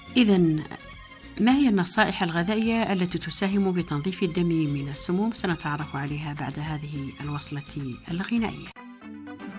إذن ما هي النصائح الغذائية التي تساهم بتنظيف الدم من السموم؟ سنتعرف عليها بعد هذه الوصلة الغنائية.